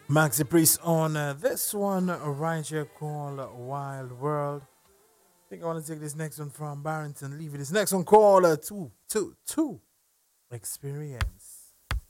Maxi Priest on this one right here called Wild World. I think I want to take this next one from Barrington Levy. This next one called 222 Experience.